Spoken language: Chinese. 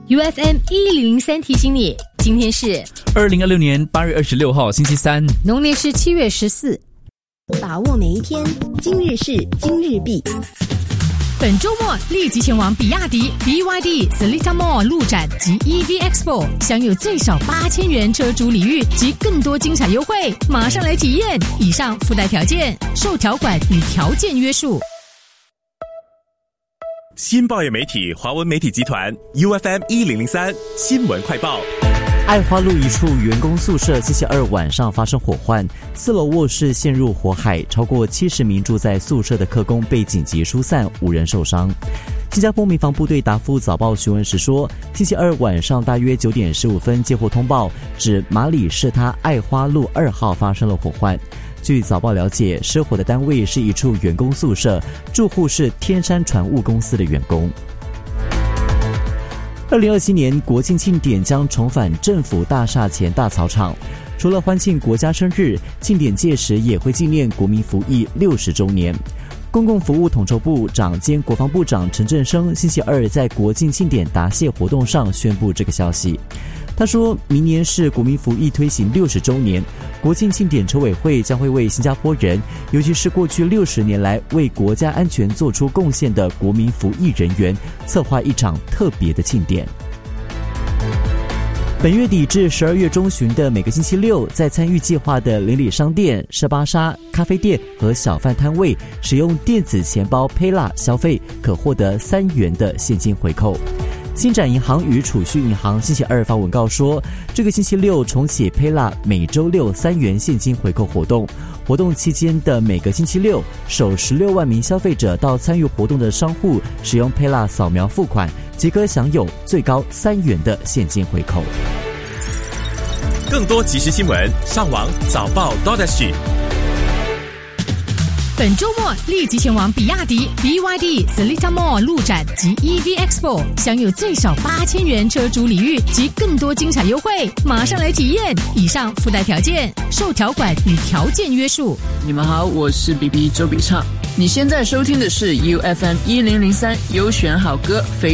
UFM 1003提醒你，今天是 2026年8月26号星期三， 农历是7月14。 把握每一天，今日事今日毕。 本周末立即前往比亚迪 BYD Seletar Mall 路展及 EV Expo， 享有最少8000元车主礼遇及更多精彩优惠，马上来体验！以上附带条件，受条款与条件约束。 新报业媒体华文媒体集团 UFM 1003新闻快报。 爱花路一处员工宿舍星期二晚上发生火患，4楼卧室陷入火海，超过70名住在宿舍的客工被紧急疏散，5人受伤。新加坡民防部队答复早报询问时说，星期二晚上大约9点15分接获通报，指马里士他爱花路2号发生了火患。据早报了解，失火的单位是一处员工宿舍，住户是天山船务公司的员工。2027年国庆庆典将重返政府大厦前大操场，除了欢庆国家生日，庆典届时也会纪念国民服役60周年。公共服务统筹部长兼国防部长陈振声星期二在国庆庆典答谢活动上宣布这个消息。他说，明年是国民服役推行60周年，国庆庆典筹委会将会为新加坡人，尤其是过去60年来为国家安全做出贡献的国民服役人员，策划一场特别的庆典。本月底至12月中旬的每个星期六，在参与计划的邻里商店、沙巴沙、咖啡店和小贩摊位，使用电子钱包 Payla 消费，可获得3元的现金回扣。新展银行与储蓄银行星期二发文告说，这个星期六重启 Payla 每周六3元现金回扣活动。活动期间的每个星期六，首16万名消费者到参与活动的商户使用 Payla 扫描付款，即可享有最高3元的现金回扣。 更多即时新闻，上网早报 .SG。 本周末立即前往比亚迪 BYD Seletar Mall 路展及 EV Expo， 享有最少8000元车主礼遇及更多精彩优惠，马上来体验！以上附带条件，受条款与条件约束。 你们好，我是 BB 周笔畅。你现在收听的是 UFM 1003优选好歌非